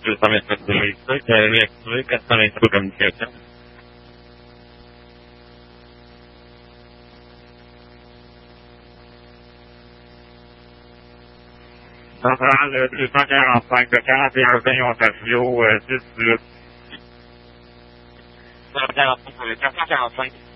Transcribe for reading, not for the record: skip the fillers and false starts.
227 logistique, réactivé, 423 communication. Central 245 de 41 Ontario, 10 245 445.